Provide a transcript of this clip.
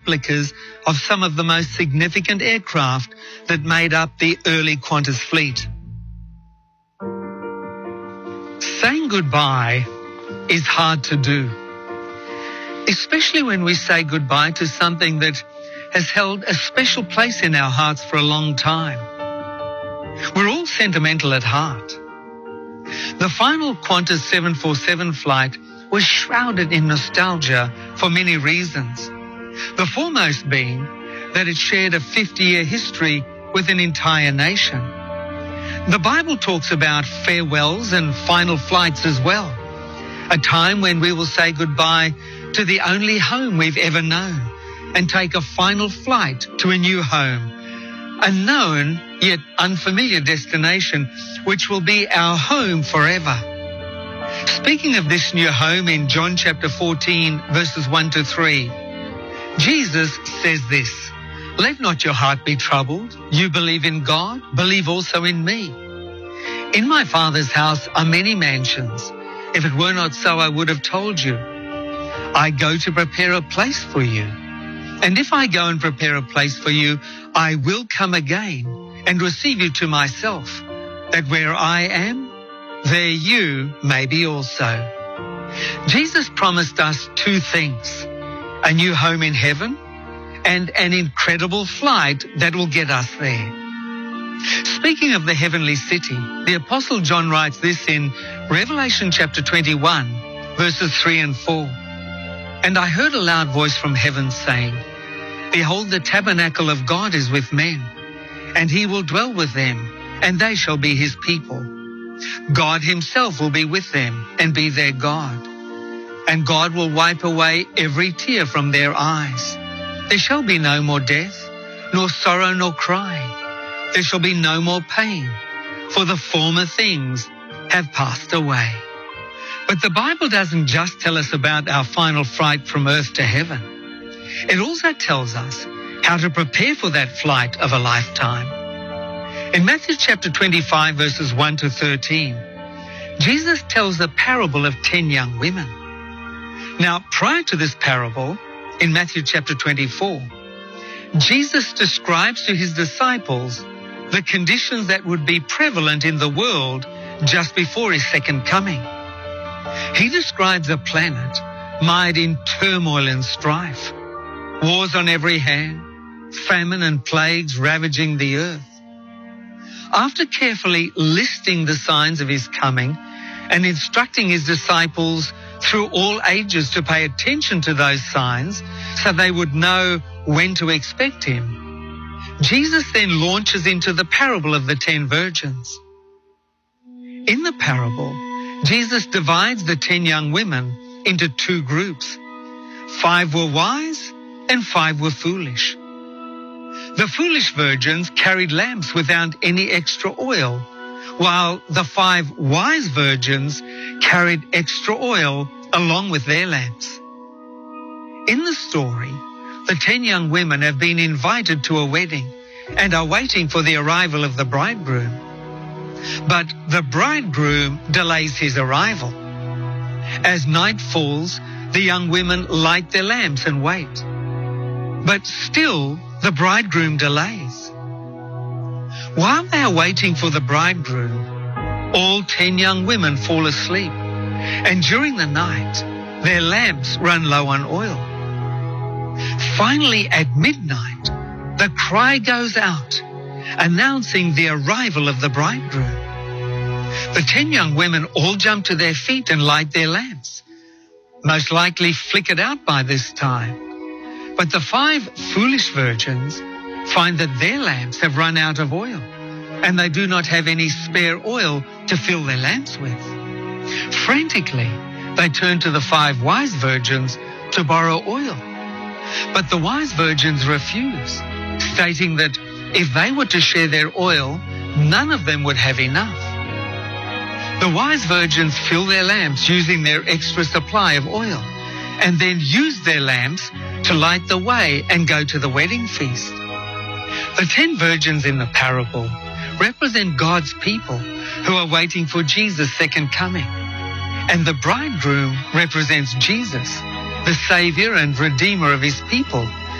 replicas of some of the most significant aircraft that made up the early Qantas fleet. Saying goodbye is hard to do, especially when we say goodbye to something that has held a special place in our hearts for a long time. We're all sentimental at heart. The final Qantas 747 flight was shrouded in nostalgia for many reasons, the foremost being that it shared a 50-year history with an entire nation. The Bible talks about farewells and final flights as well, a time when we will say goodbye to the only home we've ever known and take a final flight to a new home, a known yet unfamiliar destination which will be our home forever. Speaking of this new home in John chapter 14, verses 1 to 3, Jesus says this, "Let not your heart be troubled. You believe in God, believe also in me. In my Father's house are many mansions. If it were not so, I would have told you. I go to prepare a place for you. And if I go and prepare a place for you, I will come again and receive you to myself, that where I am, there you may be also." Jesus promised us two things, a new home in heaven and an incredible flight that will get us there. Speaking of the heavenly city, the Apostle John writes this in Revelation chapter 21, verses 3 and 4. "And I heard a loud voice from heaven saying, Behold, the tabernacle of God is with men, and he will dwell with them, and they shall be his people. God himself will be with them and be their God. And God will wipe away every tear from their eyes. There shall be no more death, nor sorrow, nor crying. There shall be no more pain, for the former things have passed away." But the Bible doesn't just tell us about our final flight from earth to heaven. It also tells us how to prepare for that flight of a lifetime. In Matthew chapter 25, verses 1 to 13, Jesus tells the parable of 10 young women. Now, prior to this parable, in Matthew chapter 24, Jesus describes to his disciples the conditions that would be prevalent in the world just before his second coming. He describes a planet mired in turmoil and strife, wars on every hand, famine and plagues ravaging the earth. After carefully listing the signs of his coming and instructing his disciples through all ages to pay attention to those signs so they would know when to expect him, Jesus then launches into the parable of the 10 virgins. In the parable, Jesus divides the 10 young women into 2 groups. 5 were wise and 5 were foolish. The foolish virgins carried lamps without any extra oil, while the 5 wise virgins carried extra oil along with their lamps. In the story, the 10 young women have been invited to a wedding and are waiting for the arrival of the bridegroom. But the bridegroom delays his arrival. As night falls, the young women light their lamps and wait. But still, the bridegroom delays. While they are waiting for the bridegroom, all 10 young women fall asleep, and during the night, their lamps run low on oil. Finally, at midnight, the cry goes out, announcing the arrival of the bridegroom. The 10 young women all jump to their feet and light their lamps, most likely flickered out by this time. But the 5 foolish virgins find that their lamps have run out of oil, and they do not have any spare oil to fill their lamps with. Frantically, they turn to the 5 wise virgins to borrow oil. But the wise virgins refuse, stating that if they were to share their oil, none of them would have enough. The wise virgins fill their lamps using their extra supply of oil, and then use their lamps to light the way and go to the wedding feast. The 10 virgins in the parable represent God's people who are waiting for Jesus' second coming. And the bridegroom represents Jesus, the Savior and Redeemer of his people,